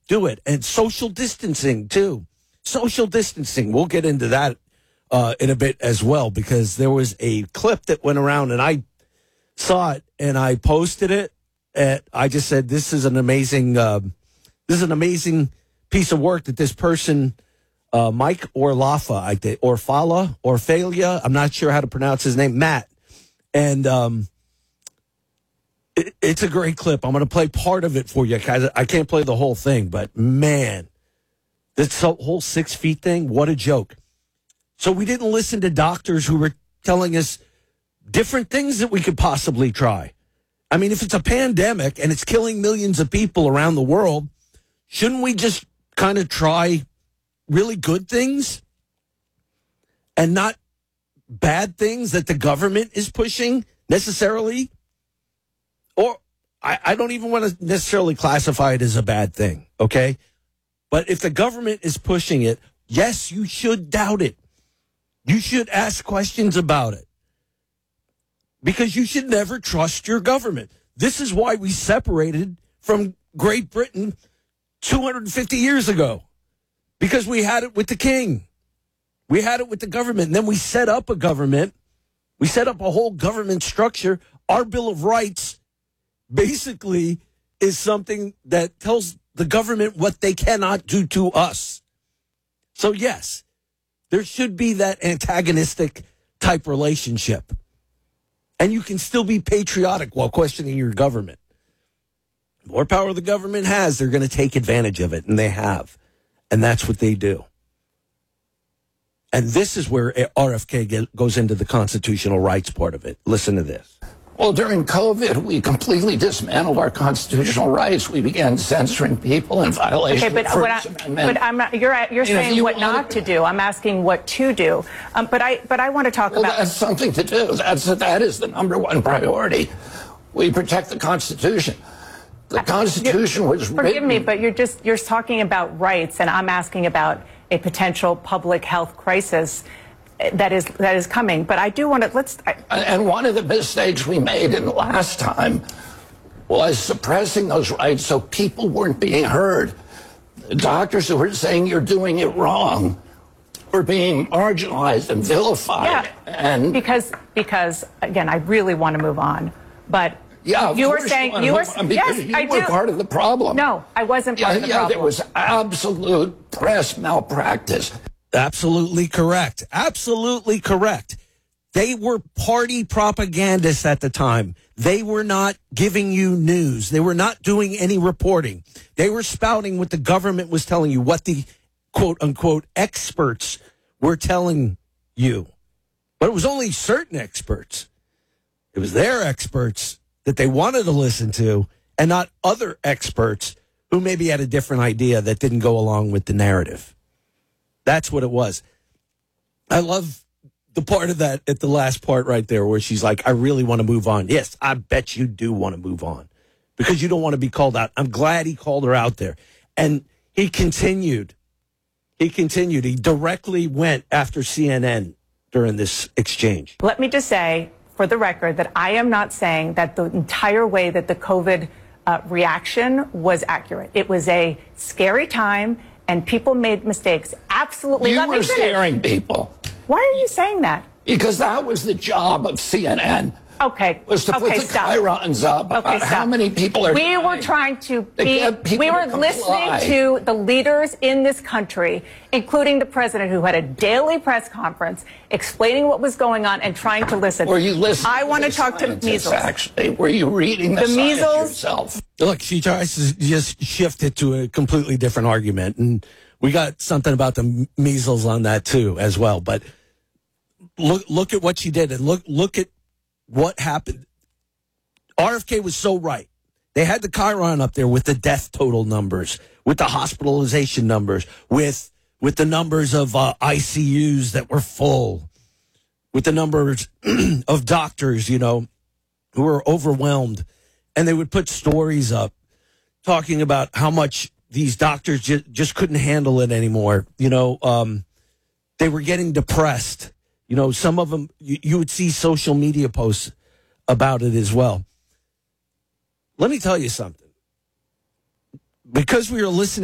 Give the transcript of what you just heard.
do it. And social distancing, too. Social distancing. We'll get into that in a bit as well, because there was a clip that went around, and I saw it, and I posted it. And I just said, this is an amazing piece of work that this person, Mike Orfalia, Orfalia, I'm not sure how to pronounce his name, Matt. And it's a great clip. I'm going to play part of it for you, guys. I can't play the whole thing, but man, this whole 6 feet thing, what a joke. So we didn't listen to doctors who were telling us different things that we could possibly try. I mean, if it's a pandemic and it's killing millions of people around the world, shouldn't we just kind of try really good things and not bad things that the government is pushing necessarily? Or I don't even want to necessarily classify it as a bad thing, okay? But if the government is pushing it, yes, you should doubt it. You should ask questions about it, because you should never trust your government. This is why we separated from Great Britain 250 years ago, because we had it with the king. We had it with the government. And then we set up a government. We set up a whole government structure. Our Bill of Rights basically is something that tells the government what they cannot do to us. So, yes, there should be that antagonistic type relationship. And you can still be patriotic while questioning your government. The more power the government has, they're going to take advantage of it, and they have. And that's what they do. And this is where RFK goes into the constitutional rights part of it. Listen to this. Well, during COVID, we completely dismantled our constitutional rights. We began censoring people in violation of the First Amendment. But I'm not. You're saying what not to do. I'm asking what to do. But I want to talk about. That's something to do. That is the number one priority. We protect the Constitution. The Constitution was written. Forgive me, but you're talking about rights, and I'm asking about a potential public health crisis that is coming. But I do want to And one of the mistakes we made in the last time was suppressing those rights so people weren't being heard. The doctors who were saying you're doing it wrong were being marginalized and vilified. Yeah, and because again, I really want to move on, but. Yeah, you were saying yes, I do. You were part of the problem. No, I wasn't part of the problem. There was absolute press malpractice. Absolutely correct. Absolutely correct. They were party propagandists at the time. They were not giving you news. They were not doing any reporting. They were spouting what the government was telling you, what the quote unquote experts were telling you. But it was only certain experts. It was their experts that they wanted to listen to, and not other experts who maybe had a different idea that didn't go along with the narrative. That's what it was. I love the part of that at the last part right there where she's like, I really want to move on. Yes, I bet you do want to move on because you don't want to be called out. I'm glad he called her out there. And he continued. He directly went after CNN during this exchange. Let me just say, for the record, that I am not saying that the entire way that the COVID reaction was accurate. It was a scary time, and people made mistakes. Absolutely. You were scaring people. Why are you saying that? Because that was the job of CNN. Okay. Was to put the chyrons up about how many people are We were trying to be, we were listening to the leaders in this country, including the president, who had a daily press conference explaining what was going on and trying to listen. Were you listening? I want to talk to measles. Actually, were you reading the measles yourself? Look, she tries to just shift it to a completely different argument, and we got something about the measles on that too as well. But look at what she did, and look at what happened. RFK was so right. They had the chyron up there with the death total numbers, with the hospitalization numbers, with the numbers of ICUs that were full, with the numbers of doctors, who were overwhelmed. And they would put stories up talking about how much these doctors just couldn't handle it anymore. They were getting depressed. Some of them, you would see social media posts about it as well. Let me tell you something. Because we were listening